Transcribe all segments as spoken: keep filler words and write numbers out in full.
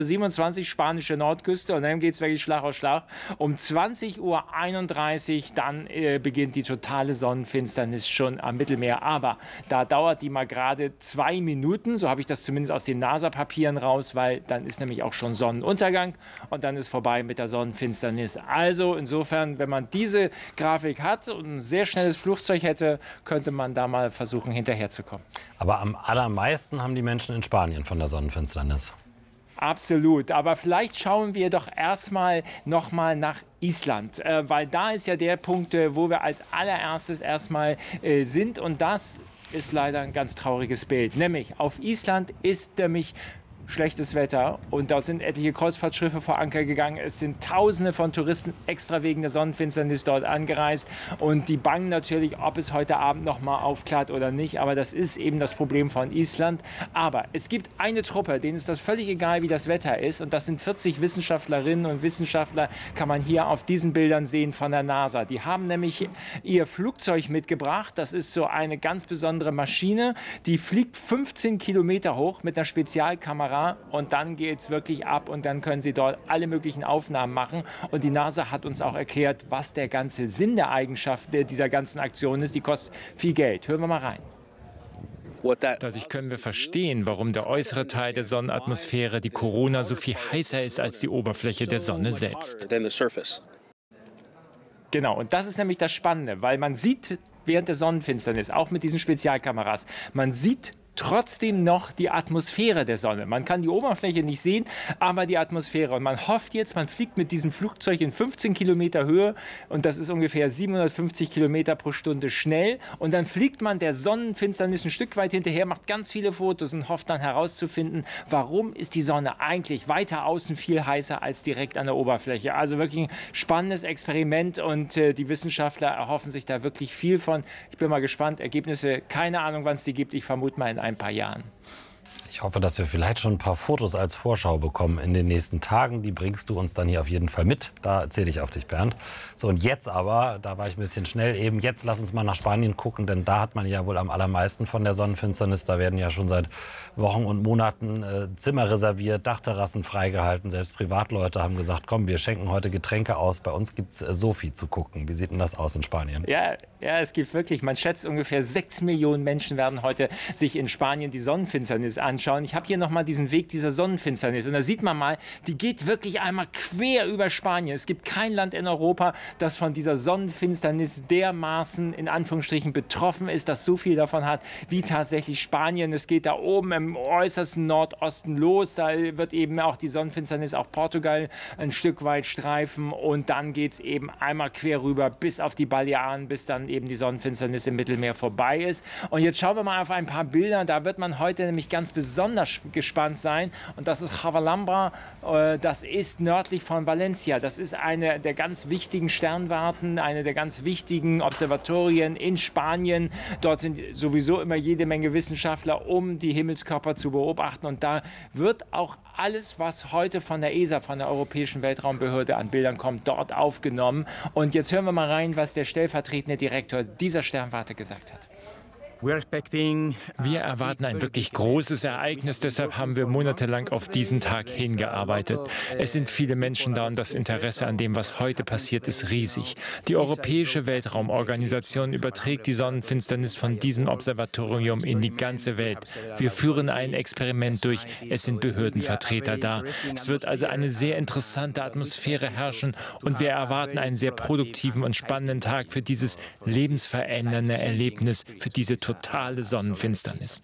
siebenundzwanzig spanische Nordküste und dann geht es wirklich Schlag auf Schlag. Um zwanzig Uhr einunddreißig dann äh, beginnt die totale Sonnenfinsternis schon am Mittelmeer. Aber da dauert die mal gerade zwei Minuten, so habe ich das zumindest aus den NASA-Papieren raus, weil dann ist nämlich auch schon Sonnenuntergang und dann ist vorbei mit der Sonnenfinsternis. Also insofern, wenn man diese Grafik hat und ein sehr schnelles Flugzeug hätte, könnte man da mal versuchen, hinterherzukommen. Aber am allermeisten haben die Menschen in Spanien von der Sonnenfinsternis. Absolut, aber vielleicht schauen wir doch erstmal noch mal nach Island, äh, weil da ist ja der Punkt, äh, wo wir als allererstes erstmal äh, sind und das ist leider ein ganz trauriges Bild. Nämlich auf Island ist nämlich schlechtes Wetter und da sind etliche Kreuzfahrtschiffe vor Anker gegangen. Es sind Tausende von Touristen extra wegen der Sonnenfinsternis dort angereist und die bangen natürlich, ob es heute Abend noch mal aufklart oder nicht. Aber das ist eben das Problem von Island. Aber es gibt eine Truppe, denen ist das völlig egal, wie das Wetter ist und das sind vierzig Wissenschaftlerinnen und Wissenschaftler, kann man hier auf diesen Bildern sehen von der NASA. Die haben nämlich ihr Flugzeug mitgebracht. Das ist so eine ganz besondere Maschine, die fliegt fünfzehn Kilometer hoch mit einer Spezialkamera. Und dann geht es wirklich ab und dann können Sie dort alle möglichen Aufnahmen machen. Und die NASA hat uns auch erklärt, was der ganze Sinn der Eigenschaften dieser ganzen Aktion ist. Die kostet viel Geld. Hören wir mal rein. Dadurch können wir verstehen, warum der äußere Teil der Sonnenatmosphäre, die Corona, so viel heißer ist als die Oberfläche der Sonne selbst. Genau, und das ist nämlich das Spannende, weil man sieht während der Sonnenfinsternis, auch mit diesen Spezialkameras, man sieht trotzdem noch die Atmosphäre der Sonne. Man kann die Oberfläche nicht sehen, aber die Atmosphäre. Und man hofft jetzt, man fliegt mit diesem Flugzeug in fünfzehn Kilometer Höhe und das ist ungefähr siebenhundertfünfzig Kilometer pro Stunde schnell. Und dann fliegt man der Sonnenfinsternis ein Stück weit hinterher, macht ganz viele Fotos und hofft dann herauszufinden, warum ist die Sonne eigentlich weiter außen viel heißer als direkt an der Oberfläche. Also wirklich ein spannendes Experiment und äh, die Wissenschaftler erhoffen sich da wirklich viel von. Ich bin mal gespannt. Ergebnisse, keine Ahnung, wann es die gibt. Ich vermute mal in ein paar Jahren. Ich hoffe, dass wir vielleicht schon ein paar Fotos als Vorschau bekommen in den nächsten Tagen. Die bringst du uns dann hier auf jeden Fall mit. Da zähle ich auf dich, Bernd. So, und jetzt aber, da war ich ein bisschen schnell eben, jetzt lass uns mal nach Spanien gucken, denn da hat man ja wohl am allermeisten von der Sonnenfinsternis. Da werden ja schon seit Wochen und Monaten äh, Zimmer reserviert, Dachterrassen freigehalten. Selbst Privatleute haben gesagt, komm, wir schenken heute Getränke aus. Bei uns gibt es äh, so viel zu gucken. Wie sieht denn das aus in Spanien? Ja, ja, es gibt wirklich, man schätzt ungefähr sechs Millionen Menschen werden heute sich in Spanien die Sonnenfinsternis anschauen. Ich habe hier noch mal diesen Weg dieser Sonnenfinsternis und da sieht man mal, die geht wirklich einmal quer über Spanien. Es gibt kein Land in Europa, das von dieser Sonnenfinsternis dermaßen in Anführungsstrichen betroffen ist, das so viel davon hat wie tatsächlich Spanien. Es geht da oben im äußersten Nordosten los, da wird eben auch die Sonnenfinsternis auch Portugal ein Stück weit streifen und dann geht es eben einmal quer rüber bis auf die Balearen, bis dann eben die Sonnenfinsternis im Mittelmeer vorbei ist. Und jetzt schauen wir mal auf ein paar Bilder, da wird man heute nämlich ganz besonders besonders gespannt sein. Und das ist Javallambra, äh, das ist nördlich von Valencia. Das ist eine der ganz wichtigen Sternwarten, eine der ganz wichtigen Observatorien in Spanien. Dort sind sowieso immer jede Menge Wissenschaftler, um die Himmelskörper zu beobachten. Und da wird auch alles, was heute von der E S A, von der Europäischen Weltraumbehörde, an Bildern kommt, dort aufgenommen. Und jetzt hören wir mal rein, was der stellvertretende Direktor dieser Sternwarte gesagt hat. Wir erwarten ein wirklich großes Ereignis, deshalb haben wir monatelang auf diesen Tag hingearbeitet. Es sind viele Menschen da und das Interesse an dem, was heute passiert, ist riesig. Die Europäische Weltraumorganisation überträgt die Sonnenfinsternis von diesem Observatorium in die ganze Welt. Wir führen ein Experiment durch, es sind Behördenvertreter da. Es wird also eine sehr interessante Atmosphäre herrschen und wir erwarten einen sehr produktiven und spannenden Tag für dieses lebensverändernde Erlebnis, für diese totale Sonnenfinsternis.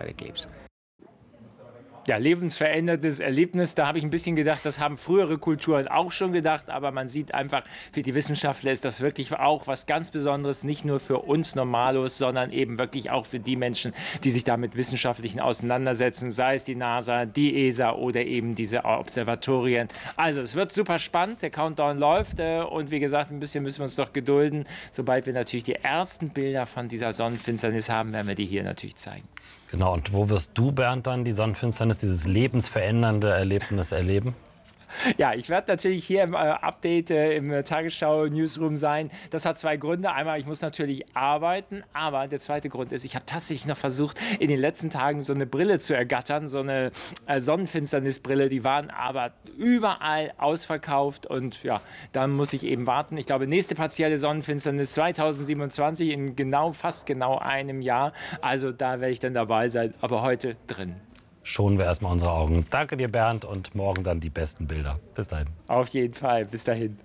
Ja, lebensveränderndes Erlebnis. Da habe ich ein bisschen gedacht, das haben frühere Kulturen auch schon gedacht. Aber man sieht einfach, für die Wissenschaftler ist das wirklich auch was ganz Besonderes. Nicht nur für uns Normalos, sondern eben wirklich auch für die Menschen, die sich da mit Wissenschaftlichen auseinandersetzen. Sei es die NASA, die E S A oder eben diese Observatorien. Also es wird super spannend. Der Countdown läuft. Und wie gesagt, ein bisschen müssen wir uns doch gedulden. Sobald wir natürlich die ersten Bilder von dieser Sonnenfinsternis haben, werden wir die hier natürlich zeigen. Genau, und wo wirst du, Bernd, dann die Sonnenfinsternis, dieses lebensverändernde Erlebnis erleben? Ja, ich werde natürlich hier im äh, Update äh, im äh, Tagesschau-Newsroom sein. Das hat zwei Gründe. Einmal, ich muss natürlich arbeiten, aber der zweite Grund ist, ich habe tatsächlich noch versucht, in den letzten Tagen so eine Brille zu ergattern, so eine äh, Sonnenfinsternisbrille. Die waren aber überall ausverkauft und ja, dann muss ich eben warten. Ich glaube, nächste partielle Sonnenfinsternis zweitausendsiebenundzwanzig in genau, fast genau einem Jahr. Also da werde ich dann dabei sein, aber heute drin. Schonen wir erstmal unsere Augen. Danke dir, Bernd, und morgen dann die besten Bilder. Bis dahin. Auf jeden Fall. Bis dahin.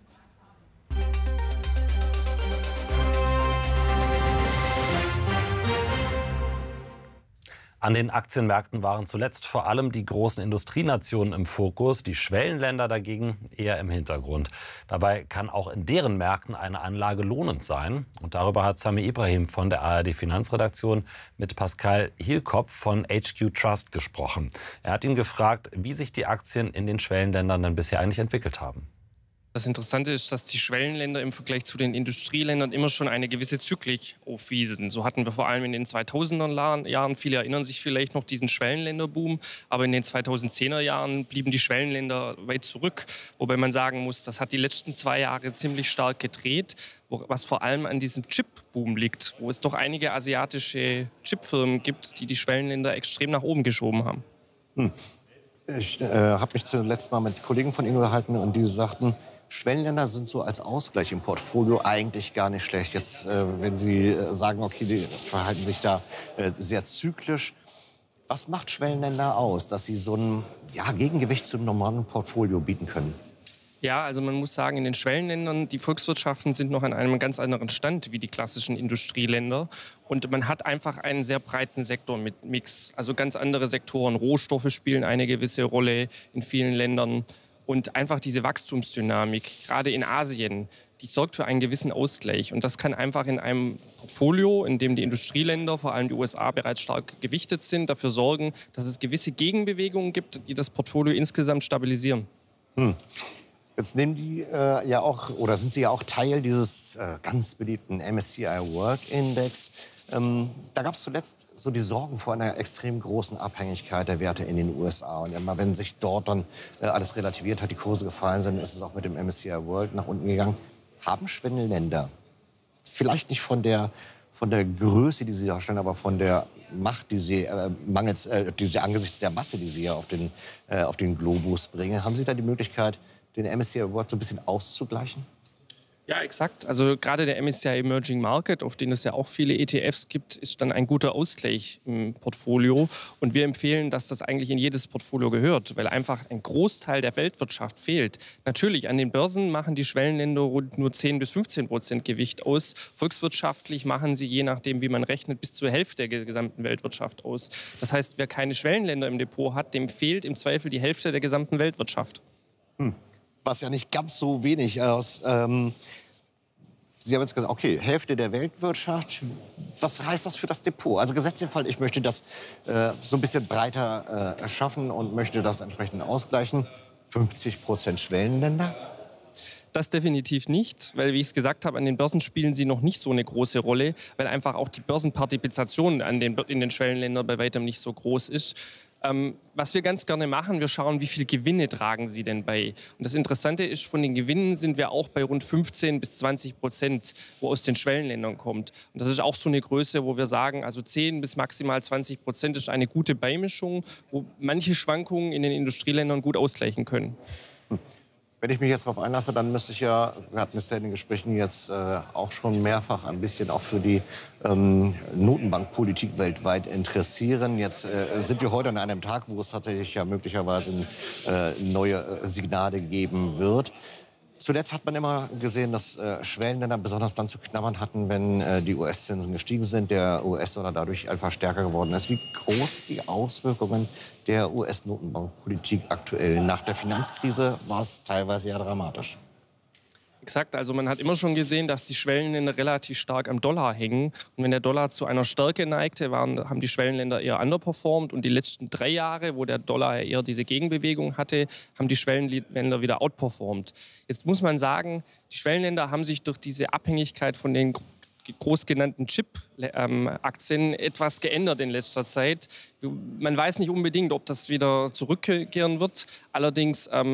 An den Aktienmärkten waren zuletzt vor allem die großen Industrienationen im Fokus, die Schwellenländer dagegen eher im Hintergrund. Dabei kann auch in deren Märkten eine Anlage lohnend sein. Und darüber hat Sami Ibrahim von der A R D Finanzredaktion mit Pascal Hielkopf von H Q Trust gesprochen. Er hat ihn gefragt, wie sich die Aktien in den Schwellenländern denn bisher eigentlich entwickelt haben. Das Interessante ist, dass die Schwellenländer im Vergleich zu den Industrieländern immer schon eine gewisse Zyklik aufwiesen. So hatten wir vor allem in den zweitausender Jahren, viele erinnern sich vielleicht noch, diesen Schwellenländerboom, aber in den zweitausendzehner Jahren blieben die Schwellenländer weit zurück. Wobei man sagen muss, das hat die letzten zwei Jahre ziemlich stark gedreht, was vor allem an diesem Chip-Boom liegt, wo es doch einige asiatische Chipfirmen gibt, die die Schwellenländer extrem nach oben geschoben haben. Hm. Ich äh, habe mich zuletzt mal mit Kollegen von Ihnen unterhalten und die sagten, Schwellenländer sind so als Ausgleich im Portfolio eigentlich gar nicht schlecht. Jetzt, äh, wenn Sie äh, sagen, okay, die verhalten sich da äh, sehr zyklisch. Was macht Schwellenländer aus, dass sie so ein ja, Gegengewicht zum normalen Portfolio bieten können? Ja, also man muss sagen, in den Schwellenländern, die Volkswirtschaften sind noch an einem ganz anderen Stand wie die klassischen Industrieländer. Und man hat einfach einen sehr breiten Sektor mit Mix. Also ganz andere Sektoren. Rohstoffe spielen eine gewisse Rolle in vielen Ländern. Und einfach diese Wachstumsdynamik, gerade in Asien, die sorgt für einen gewissen Ausgleich. Und das kann einfach in einem Portfolio, in dem die Industrieländer, vor allem die U S A, bereits stark gewichtet sind, dafür sorgen, dass es gewisse Gegenbewegungen gibt, die das Portfolio insgesamt stabilisieren. Hm. Jetzt nehmen die äh, ja auch, oder sind sie ja auch Teil dieses äh, ganz beliebten M S C I World Index. Ähm, da gab es zuletzt so die Sorgen vor einer extrem großen Abhängigkeit der Werte in den U S A. Und immer wenn sich dort dann äh, alles relativiert hat, die Kurse gefallen sind, ist es auch mit dem M S C I World nach unten gegangen. Haben Schwellenländer, vielleicht nicht von der, von der Größe, die sie darstellen, aber von der Macht, die sie, äh, mangels, äh, die sie angesichts der Masse, die sie ja auf den, äh, auf den Globus bringen, haben sie da die Möglichkeit, den M S C I World so ein bisschen auszugleichen? Ja, exakt. Also gerade der M S C I Emerging Market, auf den es ja auch viele E T Fs gibt, ist dann ein guter Ausgleich im Portfolio. Und wir empfehlen, dass das eigentlich in jedes Portfolio gehört, weil einfach ein Großteil der Weltwirtschaft fehlt. Natürlich, an den Börsen machen die Schwellenländer rund nur zehn bis fünfzehn Prozent Gewicht aus. Volkswirtschaftlich machen sie, je nachdem, wie man rechnet, bis zur Hälfte der gesamten Weltwirtschaft aus. Das heißt, wer keine Schwellenländer im Depot hat, dem fehlt im Zweifel die Hälfte der gesamten Weltwirtschaft. Hm. Was ja nicht ganz so wenig aus. Ähm, Sie haben jetzt gesagt, okay, Hälfte der Weltwirtschaft. Was heißt das für das Depot? Also gesetzt den Fall, ich möchte das äh, so ein bisschen breiter äh, schaffen und möchte das entsprechend ausgleichen. fünfzig Prozent Schwellenländer? Das definitiv nicht, weil, wie ich es gesagt habe, an den Börsen spielen sie noch nicht so eine große Rolle, weil einfach auch die Börsenpartizipation an den, in den Schwellenländern bei weitem nicht so groß ist. Ähm, was wir ganz gerne machen, wir schauen, wie viel Gewinne tragen sie denn bei. Und das Interessante ist, von den Gewinnen sind wir auch bei rund fünfzehn bis zwanzig Prozent, wo aus den Schwellenländern kommt. Und das ist auch so eine Größe, wo wir sagen, also zehn bis maximal zwanzig Prozent ist eine gute Beimischung, wo manche Schwankungen in den Industrieländern gut ausgleichen können. Hm. Wenn ich mich jetzt darauf einlasse, dann müsste ich ja, wir hatten es ja in den Gesprächen jetzt äh, auch schon mehrfach ein bisschen auch für die ähm, Notenbankpolitik weltweit interessieren. Jetzt äh, sind wir heute an einem Tag, wo es tatsächlich ja möglicherweise äh, neue äh, Signale geben wird. Zuletzt hat man immer gesehen, dass äh, Schwellenländer besonders dann zu knabbern hatten, wenn äh, die U S-Zinsen gestiegen sind, der U S-Dollar dadurch einfach stärker geworden ist. Wie groß sind die Auswirkungen der U S-Notenbankpolitik aktuell? Nach der Finanzkrise war es teilweise ja dramatisch. Exakt, also man hat immer schon gesehen, dass die Schwellenländer relativ stark am Dollar hängen. Und wenn der Dollar zu einer Stärke neigte, waren, haben die Schwellenländer eher underperformed. Und die letzten drei Jahre, wo der Dollar eher diese Gegenbewegung hatte, haben die Schwellenländer wieder outperformed. Jetzt muss man sagen, die Schwellenländer haben sich durch diese Abhängigkeit von den groß genannten Chip-Aktien etwas geändert in letzter Zeit. Man weiß nicht unbedingt, ob das wieder zurückkehren wird. Allerdings ähm,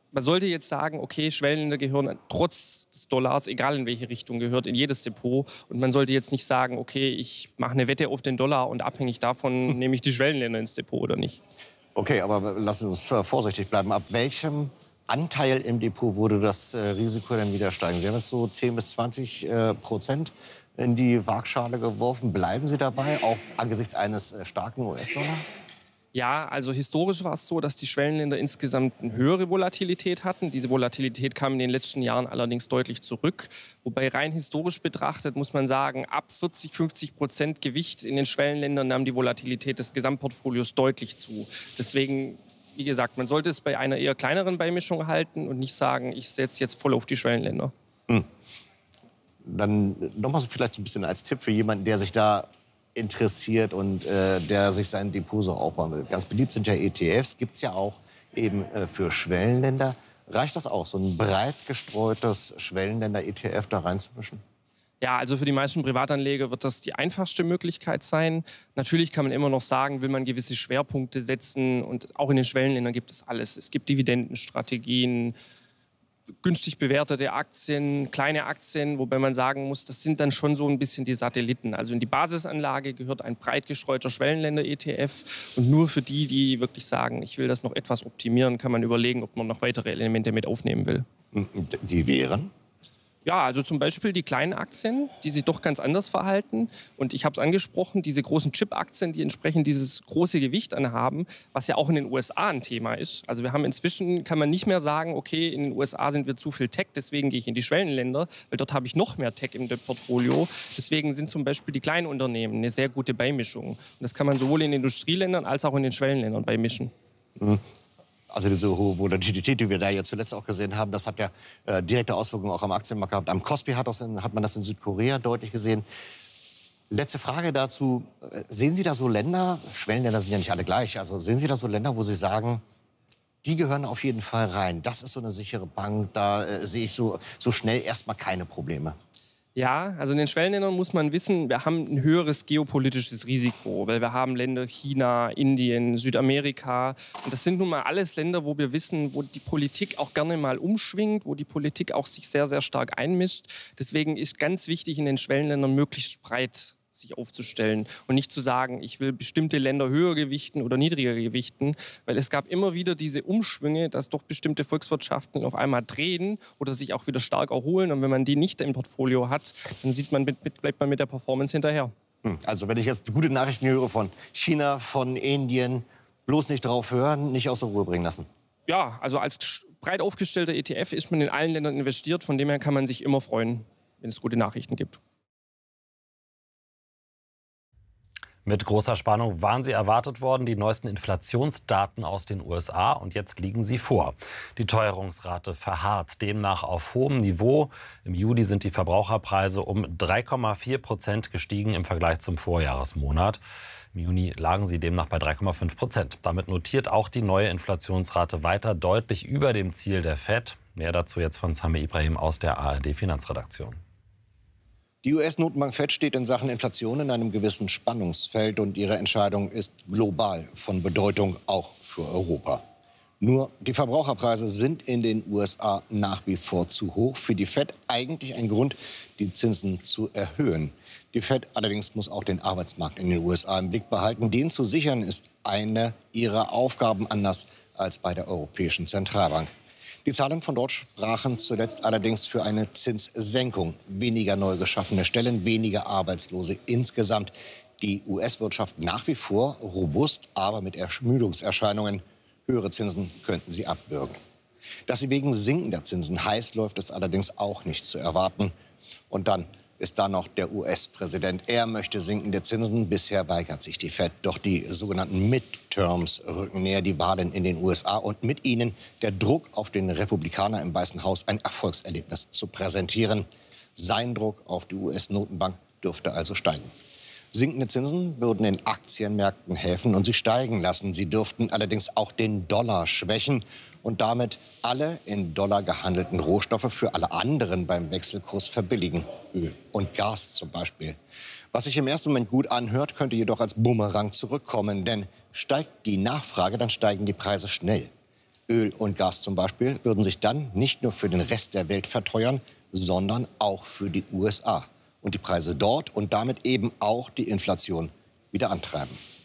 man sollte jetzt sagen, okay, Schwellenländer gehören trotz des Dollars, egal in welche Richtung, gehört in jedes Depot. Und man sollte jetzt nicht sagen, okay, ich mache eine Wette auf den Dollar und abhängig davon nehme ich die Schwellenländer ins Depot oder nicht. Okay, aber lassen Sie uns vorsichtig bleiben. Ab welchem Anteil im Depot würde das äh, Risiko dann wieder steigen? Sie haben jetzt so zehn bis zwanzig äh, Prozent in die Waagschale geworfen. Bleiben Sie dabei, auch angesichts eines äh, starken U S-Dollar? Ja, also historisch war es so, dass die Schwellenländer insgesamt eine höhere Volatilität hatten. Diese Volatilität kam in den letzten Jahren allerdings deutlich zurück. Wobei rein historisch betrachtet muss man sagen, ab vierzig, fünfzig Prozent Gewicht in den Schwellenländern nahm die Volatilität des Gesamtportfolios deutlich zu. Deswegen, wie gesagt, man sollte es bei einer eher kleineren Beimischung halten und nicht sagen, ich setze jetzt voll auf die Schwellenländer. Hm. Dann nochmal so vielleicht so ein bisschen als Tipp für jemanden, der sich da interessiert und äh, der sich sein Depot so aufbauen will. Ganz beliebt sind ja E T Fs, gibt es ja auch eben äh, für Schwellenländer. Reicht das auch, so ein breit gestreutes Schwellenländer-E T F da reinzumischen? Ja, also für die meisten Privatanleger wird das die einfachste Möglichkeit sein. Natürlich kann man immer noch sagen, will man gewisse Schwerpunkte setzen. Und auch in den Schwellenländern gibt es alles. Es gibt Dividendenstrategien, günstig bewertete Aktien, kleine Aktien, wobei man sagen muss, das sind dann schon so ein bisschen die Satelliten. Also in die Basisanlage gehört ein breit gestreuter Schwellenländer-E T F. Und nur für die, die wirklich sagen, ich will das noch etwas optimieren, kann man überlegen, ob man noch weitere Elemente mit aufnehmen will. Die wären? Ja, also zum Beispiel die kleinen Aktien, die sich doch ganz anders verhalten. Und ich habe es angesprochen, diese großen Chip-Aktien, die entsprechend dieses große Gewicht anhaben, was ja auch in den U S A ein Thema ist. Also wir haben inzwischen, kann man nicht mehr sagen, okay, in den U S A sind wir zu viel Tech, deswegen gehe ich in die Schwellenländer, weil dort habe ich noch mehr Tech im Portfolio. Deswegen sind zum Beispiel die kleinen Unternehmen eine sehr gute Beimischung. Und das kann man sowohl in den Industrieländern als auch in den Schwellenländern beimischen. Mhm. Also diese hohe Volatilität, die wir da ja zuletzt auch gesehen haben, das hat ja äh, direkte Auswirkungen auch am Aktienmarkt gehabt. Am Kospi hat, das in, hat man das in Südkorea deutlich gesehen. Letzte Frage dazu. Sehen Sie da so Länder, Schwellenländer sind ja nicht alle gleich, also sehen Sie da so Länder, wo Sie sagen, die gehören auf jeden Fall rein. Das ist so eine sichere Bank, da äh, sehe ich so, so schnell erstmal keine Probleme. Ja, also in den Schwellenländern muss man wissen, wir haben ein höheres geopolitisches Risiko, weil wir haben Länder China, Indien, Südamerika. Und das sind nun mal alles Länder, wo wir wissen, wo die Politik auch gerne mal umschwingt, wo die Politik auch sich sehr, sehr stark einmischt. Deswegen ist ganz wichtig, in den Schwellenländern möglichst breit sich aufzustellen und nicht zu sagen, ich will bestimmte Länder höher gewichten oder niedriger gewichten, weil es gab immer wieder diese Umschwünge, dass doch bestimmte Volkswirtschaften auf einmal drehen oder sich auch wieder stark erholen. Und wenn man die nicht im Portfolio hat, dann sieht man, mit, mit, bleibt man mit der Performance hinterher. Also wenn ich jetzt gute Nachrichten höre von China, von Indien, bloß nicht drauf hören, nicht aus der Ruhe bringen lassen. Ja, also als breit aufgestellter E T F ist man in allen Ländern investiert. Von dem her kann man sich immer freuen, wenn es gute Nachrichten gibt. Mit großer Spannung waren sie erwartet worden, die neuesten Inflationsdaten aus den U S A. Und jetzt liegen sie vor. Die Teuerungsrate verharrt demnach auf hohem Niveau. Im Juli sind die Verbraucherpreise um drei Komma vier Prozent gestiegen im Vergleich zum Vorjahresmonat. Im Juni lagen sie demnach bei drei Komma fünf Prozent. Damit notiert auch die neue Inflationsrate weiter deutlich über dem Ziel der Fed. Mehr dazu jetzt von Sami Ibrahim aus der A R D-Finanzredaktion. Die U S-Notenbank Fed steht in Sachen Inflation in einem gewissen Spannungsfeld und ihre Entscheidung ist global von Bedeutung, auch für Europa. Nur die Verbraucherpreise sind in den U S A nach wie vor zu hoch. Für die Fed eigentlich ein Grund, die Zinsen zu erhöhen. Die Fed allerdings muss auch den Arbeitsmarkt in den U S A im Blick behalten. Den zu sichern ist eine ihrer Aufgaben, anders als bei der Europäischen Zentralbank. Die Zahlen von dort sprachen zuletzt allerdings für eine Zinssenkung. Weniger neu geschaffene Stellen, weniger Arbeitslose insgesamt. Die U S-Wirtschaft nach wie vor robust, aber mit Ermüdungserscheinungen. Höhere Zinsen könnten sie abwürgen. Dass sie wegen sinkender Zinsen heiß läuft, ist allerdings auch nicht zu erwarten. Und dann ist da noch der U S-Präsident. Er möchte sinkende Zinsen. Bisher weigert sich die Fed. Doch die sogenannten Midterms rücken näher, die Wahlen in den U S A. Und mit ihnen der Druck auf den Republikaner im Weißen Haus, ein Erfolgserlebnis zu präsentieren. Sein Druck auf die U S-Notenbank dürfte also steigen. Sinkende Zinsen würden den Aktienmärkten helfen und sie steigen lassen. Sie dürften allerdings auch den Dollar schwächen und damit alle in Dollar gehandelten Rohstoffe für alle anderen beim Wechselkurs verbilligen. Öl und Gas zum Beispiel. Was sich im ersten Moment gut anhört, könnte jedoch als Bumerang zurückkommen. Denn steigt die Nachfrage, dann steigen die Preise schnell. Öl und Gas zum Beispiel, würden sich dann nicht nur für den Rest der Welt verteuern, sondern auch für die U S A. Und die Preise dort und damit eben auch die Inflation wieder antreiben.